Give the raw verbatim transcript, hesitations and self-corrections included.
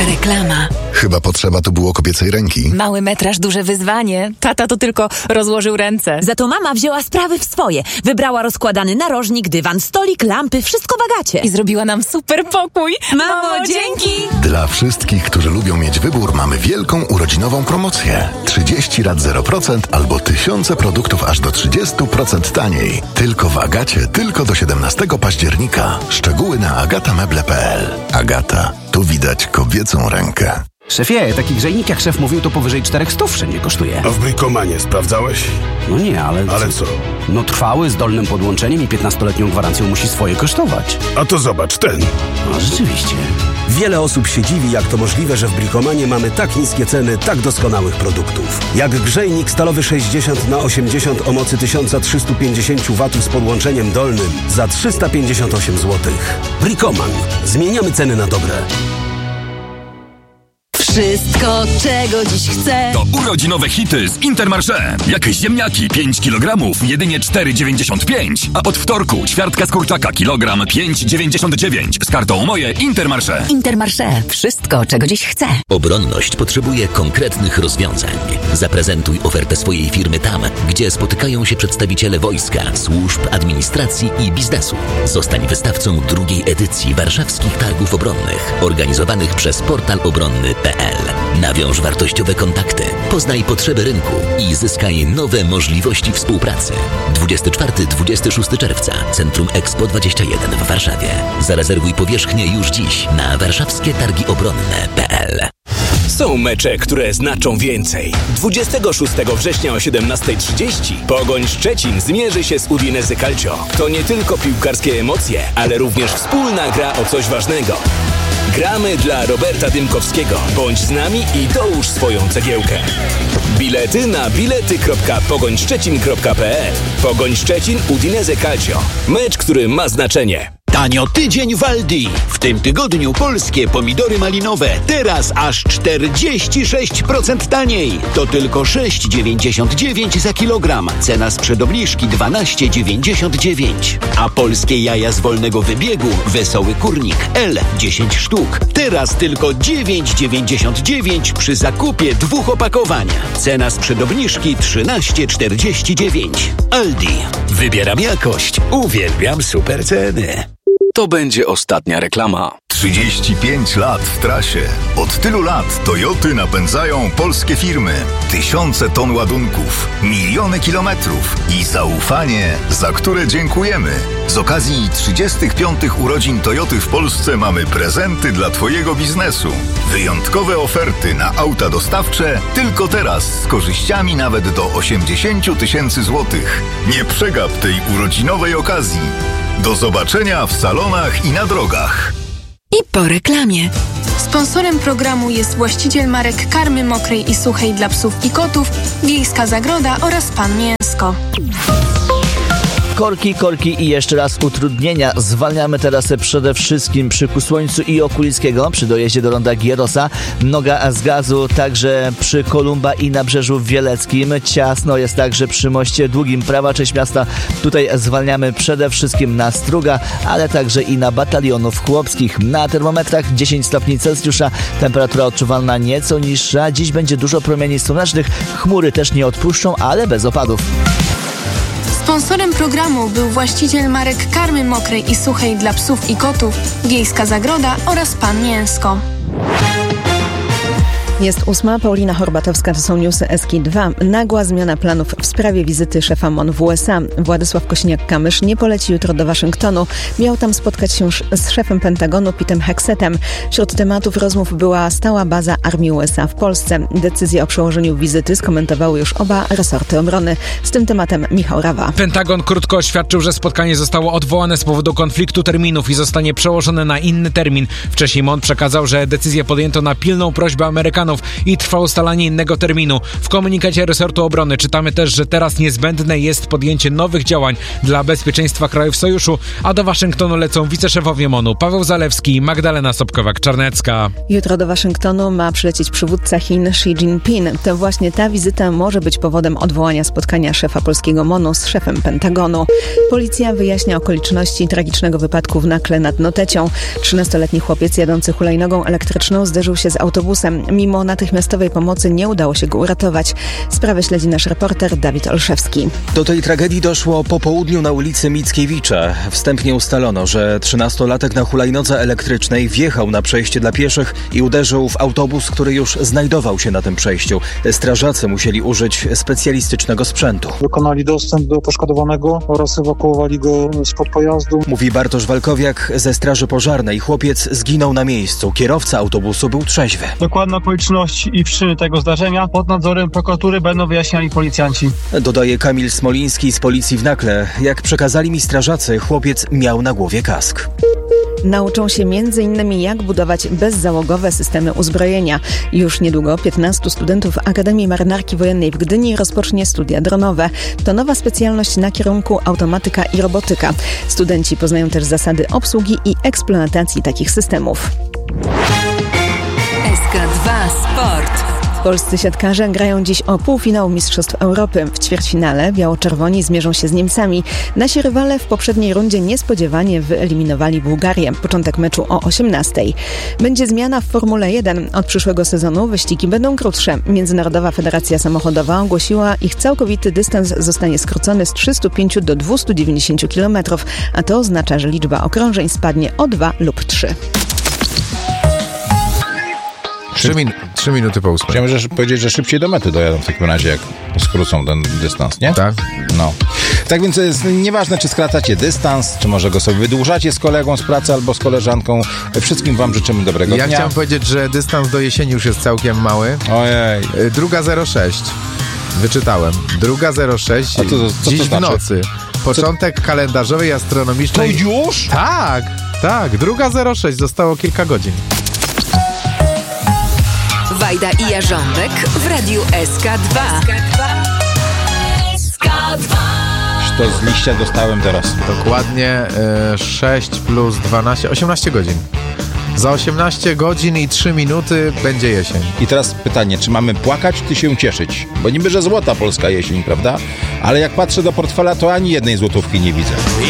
Reklama. Chyba potrzeba tu było kobiecej ręki. Mały metraż, duże wyzwanie. Tata to tylko rozłożył ręce. Za to mama wzięła sprawy w swoje. Wybrała rozkładany narożnik, dywan, stolik, lampy, wszystko w Agacie. I zrobiła nam super pokój. Mamo, dzięki! Dla wszystkich, którzy lubią mieć wybór, mamy wielką urodzinową promocję. trzydzieści lat zero procent albo tysiące produktów aż do trzydzieści procent taniej. Tylko w Agacie, tylko do siedemnastego października. Szczegóły na agatameble kropka p l. Agata. Tu widać kobiecą rękę. Szefie, taki grzejnik jak szef mówił, to powyżej czterech stów wszędzie kosztuje. A w Bricomanie sprawdzałeś? No nie, ale... Ale co? No trwały, z dolnym podłączeniem i piętnastoletnią gwarancją musi swoje kosztować. A to zobacz, ten. No rzeczywiście. Wiele osób się dziwi, jak to możliwe, że w Bricomanie mamy tak niskie ceny tak doskonałych produktów. Jak grzejnik stalowy sześćdziesiąt na osiemdziesiąt o mocy tysiąc trzysta pięćdziesiąt watów z podłączeniem dolnym za trzysta pięćdziesiąt osiem złotych. Bricoman. Zmieniamy ceny na dobre. Wszystko, czego dziś chcę. To urodzinowe hity z Intermarché. Jak ziemniaki pięć kilogramów, jedynie cztery dziewięćdziesiąt pięć. A od wtorku ćwiartka z kurczaka kilogram pięć dziewięćdziesiąt dziewięć. Z kartą Moje Intermarché. Intermarché. Wszystko, czego dziś chcę. Obronność potrzebuje konkretnych rozwiązań. Zaprezentuj ofertę swojej firmy tam, gdzie spotykają się przedstawiciele wojska, służb, administracji i biznesu. Zostań wystawcą drugiej edycji Warszawskich Targów Obronnych, organizowanych przez portal obronny kropka p l. Nawiąż wartościowe kontakty, poznaj potrzeby rynku i zyskaj nowe możliwości współpracy. dwudziestego czwartego do dwudziestego szóstego czerwca Centrum Expo dwadzieścia jeden w Warszawie. Zarezerwuj powierzchnię już dziś na warszawskie targi obronne kropka p l. Są mecze, które znaczą więcej. dwudziestego szóstego września o siedemnasta trzydzieści Pogoń Szczecin zmierzy się z Udinese Calcio. To nie tylko piłkarskie emocje, ale również wspólna gra o coś ważnego. Gramy dla Roberta Dymkowskiego. Bądź z nami i dołóż swoją cegiełkę. Bilety na bilety kropka pogoń szczecin kropka p l. Pogoń Szczecin Udinese Calcio. Mecz, który ma znaczenie. Tanio tydzień w Aldi. W tym tygodniu polskie pomidory malinowe. Teraz aż czterdzieści sześć procent taniej. To tylko sześć dziewięćdziesiąt dziewięć za kilogram. Cena sprzed obniżki dwanaście dziewięćdziesiąt dziewięć. A polskie jaja z wolnego wybiegu Wesoły Kurnik L dziesięć sztuk. Teraz tylko dziewięć dziewięćdziesiąt dziewięć przy zakupie dwóch opakowań. Cena sprzed obniżki trzynaście czterdzieści dziewięć. Aldi. Wybieram jakość. Uwielbiam super ceny. To będzie ostatnia reklama. trzydzieści pięć lat w trasie. Od tylu lat Toyoty napędzają polskie firmy. Tysiące ton ładunków, miliony kilometrów i zaufanie, za które dziękujemy. Z okazji trzydziestych piątych urodzin Toyoty w Polsce mamy prezenty dla Twojego biznesu. Wyjątkowe oferty na auta dostawcze tylko teraz z korzyściami nawet do osiemdziesiąt tysięcy złotych. Nie przegap tej urodzinowej okazji. Do zobaczenia w salonach i na drogach. I po reklamie. Sponsorem programu jest właściciel marek karmy mokrej i suchej dla psów i kotów, Wiejska Zagroda oraz Pan Mięsko. Korki, korki i jeszcze raz utrudnienia. Zwalniamy teraz przede wszystkim przy Kusłońcu i Okulickiego, przy dojeździe do ronda Gierosa. Noga z gazu także przy Kolumba i Nabrzeżu Wieleckim. Ciasno jest także przy moście Długim. Prawa część miasta. Tutaj zwalniamy przede wszystkim na Struga, ale także i na Batalionów Chłopskich. Na termometrach dziesięć stopni Celsjusza. Temperatura odczuwalna nieco niższa. Dziś będzie dużo promieni słonecznych. Chmury też nie odpuszczą, ale bez opadów. Sponsorem programu był właściciel marek karmy mokrej i suchej dla psów i kotów, Wiejska Zagroda oraz Pan Mięsko. Jest ósma, Paulina Horbatowska, to są newsy S K dwa. Nagła zmiana planów w sprawie wizyty szefa M O N w U S A. Władysław Kosiniak-Kamysz nie poleci jutro do Waszyngtonu. Miał tam spotkać się z szefem Pentagonu Petem Hexetem. Wśród tematów rozmów była stała baza Armii U S A w Polsce. Decyzję o przełożeniu wizyty skomentowały już oba resorty obrony. Z tym tematem Michał Rawa. Pentagon krótko oświadczył, że spotkanie zostało odwołane z powodu konfliktu terminów i zostanie przełożone na inny termin. Wcześniej M O N przekazał, że decyzję podjęto na pilną prośbę Amerykanów. planów i trwa ustalanie innego terminu. W komunikacie resortu obrony czytamy też, że teraz niezbędne jest podjęcie nowych działań dla bezpieczeństwa krajów sojuszu, a do Waszyngtonu lecą wiceszefowie MONU Paweł Zalewski i Magdalena Sobkowiak-Czarnecka. Jutro do Waszyngtonu ma przylecieć przywódca Chin Xi Jinping. To właśnie ta wizyta może być powodem odwołania spotkania szefa polskiego MONU z szefem Pentagonu. Policja wyjaśnia okoliczności tragicznego wypadku w Nakle nad Notecią. trzynastoletni chłopiec jadący hulajnogą elektryczną zderzył się z autobusem. Mimo natychmiastowej pomocy nie udało się go uratować. Sprawę śledzi nasz reporter Dawid Olszewski. Do tej tragedii doszło po południu na ulicy Mickiewicza. Wstępnie ustalono, że trzynastolatek na hulajnodze elektrycznej wjechał na przejście dla pieszych i uderzył w autobus, który już znajdował się na tym przejściu. Strażacy musieli użyć specjalistycznego sprzętu. Wykonali dostęp do poszkodowanego oraz ewakuowali go spod pojazdu. Mówi Bartosz Walkowiak ze Straży Pożarnej. Chłopiec zginął na miejscu. Kierowca autobusu był trzeźwy. Dokładne okoliczności i przyczyny tego zdarzenia pod nadzorem prokuratury będą wyjaśniali policjanci. Dodaje Kamil Smoliński z policji w Nakle. Jak przekazali mi strażacy, chłopiec miał na głowie kask. Nauczą się między innymi jak budować bezzałogowe systemy uzbrojenia. Już niedługo piętnastu studentów Akademii Marynarki Wojennej w Gdyni rozpocznie studia dronowe. To nowa specjalność na kierunku automatyka i robotyka. Studenci poznają też zasady obsługi i eksploatacji takich systemów. S K dwa Sport. Polscy siatkarze grają dziś o półfinał Mistrzostw Europy. W ćwierćfinale biało-czerwoni zmierzą się z Niemcami. Nasi rywale w poprzedniej rundzie niespodziewanie wyeliminowali Bułgarię. Początek meczu o osiemnastej. Będzie zmiana w Formule jeden. Od przyszłego sezonu wyścigi będą krótsze. Międzynarodowa Federacja Samochodowa ogłosiła, ich całkowity dystans zostanie skrócony z trzystu pięciu do dwustu dziewięćdziesięciu kilometrów, a to oznacza, że liczba okrążeń spadnie o dwa lub trzy. Trzy, min- trzy minuty po ósmej. Chciałem że, powiedzieć, że szybciej do mety dojadą w takim razie, jak skrócą ten dystans, nie? Tak. No. Tak więc jest nieważne, czy skracacie dystans, czy może go sobie wydłużacie z kolegą z pracy albo z koleżanką. Wszystkim wam życzymy dobrego ja dnia. Ja chciałem powiedzieć, że dystans do jesieni już jest całkiem mały. Ojej. Druga zero sześć. Wyczytałem. Druga zero sześć. A to, to, co dziś to znaczy? w nocy. Początek co? kalendarzowej, astronomicznej. To już? Tak, tak. Druga zero sześć. Zostało kilka godzin. Wajda i Jarząbek w radiu S K dwa. S K dwa. To z liścia dostałem teraz. Dokładnie e, sześć plus dwanaście, osiemnaście godzin. Za osiemnaście godzin i trzy minuty będzie jesień. I teraz pytanie, czy mamy płakać, czy się cieszyć? Bo niby, że złota polska jesień, prawda? Ale jak patrzę do portfela, to ani jednej złotówki nie widzę.